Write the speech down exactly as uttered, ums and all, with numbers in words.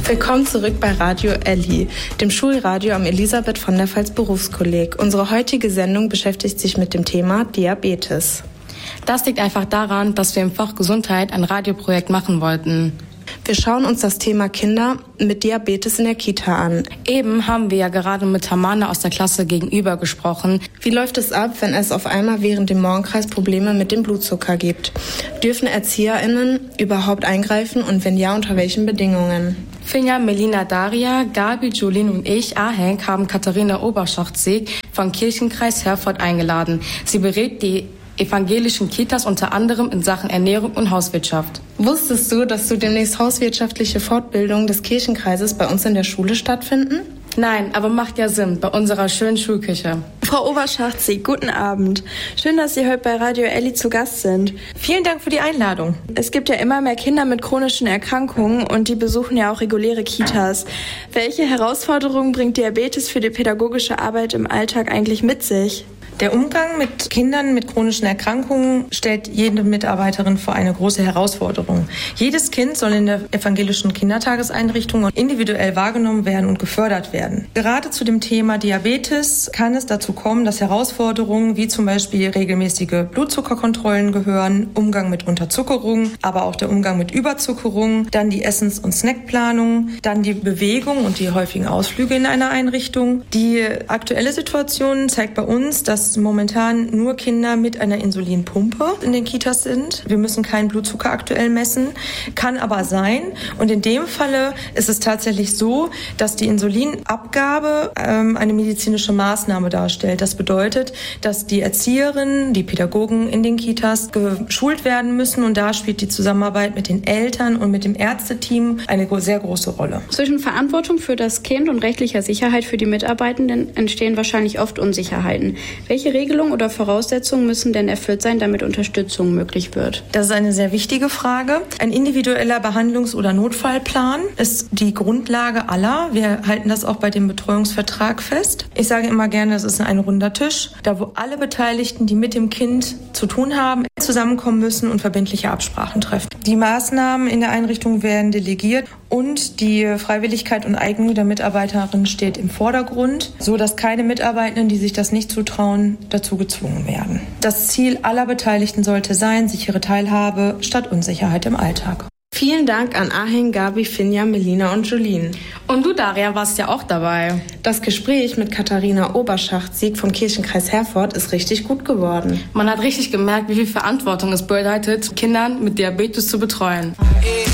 Willkommen zurück bei Radio Elli, dem Schulradio am Elisabeth von der Pfalz Berufskolleg. Unsere heutige Sendung beschäftigt sich mit dem Thema Diabetes. Das liegt einfach daran, dass wir im Fach Gesundheit ein Radioprojekt machen wollten. Wir schauen uns das Thema Kinder mit Diabetes in der Kita an. Eben haben wir ja gerade mit Tamana aus der Klasse gegenüber gesprochen. Wie läuft es ab, wenn es auf einmal während dem Morgenkreis Probleme mit dem Blutzucker gibt? Dürfen ErzieherInnen überhaupt eingreifen und wenn ja, unter welchen Bedingungen? Finja, Melina, Daria, Gabi, Julien und ich, Ahenk, haben Katharina Oberschachtzig vom Kirchenkreis Herford eingeladen. Sie berät die evangelischen Kitas unter anderem in Sachen Ernährung und Hauswirtschaft. Wusstest du, dass du demnächst hauswirtschaftliche Fortbildungen des Kirchenkreises bei uns in der Schule stattfinden? Nein, aber macht ja Sinn, bei unserer schönen Schulküche. Frau Oberschachtzig, guten Abend. Schön, dass Sie heute bei Radio Elli zu Gast sind. Vielen Dank für die Einladung. Es gibt ja immer mehr Kinder mit chronischen Erkrankungen und die besuchen ja auch reguläre Kitas. Welche Herausforderungen bringt Diabetes für die pädagogische Arbeit im Alltag eigentlich mit sich? Der Umgang mit Kindern mit chronischen Erkrankungen stellt jede Mitarbeiterin vor eine große Herausforderung. Jedes Kind soll in der evangelischen Kindertageseinrichtung individuell wahrgenommen werden und gefördert werden. Gerade zu dem Thema Diabetes kann es dazu kommen, dass Herausforderungen wie zum Beispiel regelmäßige Blutzuckerkontrollen gehören, Umgang mit Unterzuckerung, aber auch der Umgang mit Überzuckerung, dann die Essens- und Snackplanung, dann die Bewegung und die häufigen Ausflüge in einer Einrichtung. Die aktuelle Situation zeigt bei uns, dass momentan nur Kinder mit einer Insulinpumpe in den Kitas sind. Wir müssen keinen Blutzucker aktuell messen, kann aber sein. Und in dem Falle ist es tatsächlich so, dass die Insulinabgabe ähm, eine medizinische Maßnahme darstellt. Das bedeutet, dass die Erzieherinnen, die Pädagogen in den Kitas geschult werden müssen. Und da spielt die Zusammenarbeit mit den Eltern und mit dem Ärzteteam eine sehr große Rolle. Zwischen Verantwortung für das Kind und rechtlicher Sicherheit für die Mitarbeitenden entstehen wahrscheinlich oft Unsicherheiten. Welche Regelungen oder Voraussetzungen müssen denn erfüllt sein, damit Unterstützung möglich wird? Das ist eine sehr wichtige Frage. Ein individueller Behandlungs- oder Notfallplan ist die Grundlage aller. Wir halten das auch bei dem Betreuungsvertrag fest. Ich sage immer gerne, es ist ein runder Tisch, da wo alle Beteiligten, die mit dem Kind zu tun haben, zusammenkommen müssen und verbindliche Absprachen treffen. Die Maßnahmen in der Einrichtung werden delegiert und die Freiwilligkeit und Eignung der Mitarbeiterin steht im Vordergrund, so dass keine Mitarbeitenden, die sich das nicht zutrauen, dazu gezwungen werden. Das Ziel aller Beteiligten sollte sein, sichere Teilhabe statt Unsicherheit im Alltag. Vielen Dank an Ahen, Gabi, Finja, Melina und Julien. Und du, Daria, warst ja auch dabei. Das Gespräch mit Katharina Oberschachtzig vom Kirchenkreis Herford ist richtig gut geworden. Man hat richtig gemerkt, wie viel Verantwortung es bedeutet, Kindern mit Diabetes zu betreuen.